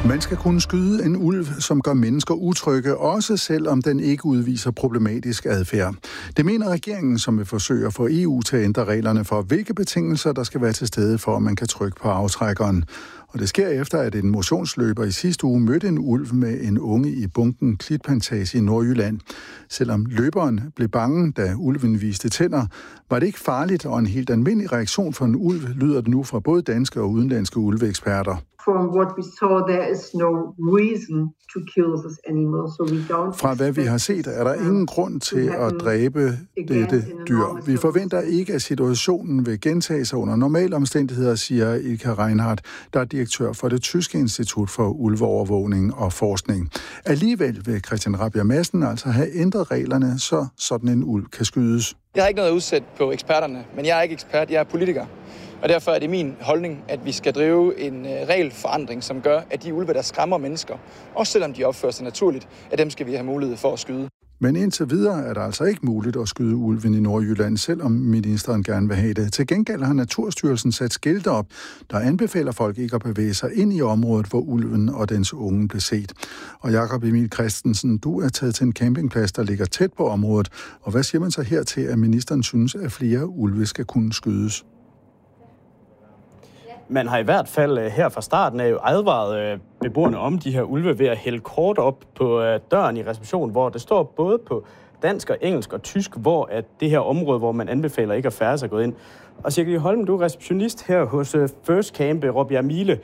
Man skal kunne skyde en ulv, som gør mennesker utrygge, også selvom den ikke udviser problematisk adfærd. Det mener regeringen, som vil forsøge at få EU til at ændre reglerne for, hvilke betingelser der skal være til stede for, at man kan trykke på aftrækkeren. Og det sker efter, at en motionsløber i sidste uge mødte en ulv med en unge i Bunken Klitplantage i Nordjylland. Selvom løberen blev bange, da ulven viste tænder, var det ikke farligt, og en helt almindelig reaktion for en ulv lyder det nu fra både danske og udenlandske ulveeksperter. From what we saw, there is no reason to kill this animal, so we don't. Fra hvad vi har set, er der ingen grund til at dræbe dette dyr. Vi forventer ikke, at situationen vil gentage sig under normale omstændigheder, siger Ilka Reinhardt, der er direktør for det tyske institut for ulveovervågning og forskning. Alligevel vil Christian Rabjerg Madsen altså have ændret reglerne, så sådan en ulv kan skydes. Jeg har ikke noget at udsætte på eksperterne, men jeg er ikke ekspert, jeg er politiker. Og derfor er det min holdning, at vi skal drive en regelforandring, som gør, at de ulve, der skræmmer mennesker, også selvom de opfører sig naturligt, at dem skal vi have mulighed for at skyde. Men indtil videre er det altså ikke muligt at skyde ulven i Nordjylland, selvom ministeren gerne vil have det. Til gengæld har Naturstyrelsen sat skilte op, der anbefaler folk ikke at bevæge sig ind i området, hvor ulven og dens unge blev set. Og Jakob Emil Christensen, du er taget til en campingplads, der ligger tæt på området. Og hvad siger man så her til, at ministeren synes, at flere ulve skal kunne skydes? Man har i hvert fald her fra starten af advaret beboerne om de her ulve ved at hælde kort op på døren i receptionen, hvor det står både på dansk og engelsk og tysk, hvor at det her område, hvor man anbefaler ikke at færdes, er gået ind. Og Cirkel Holm, du er receptionist her hos First Camp Råbjerg Mile.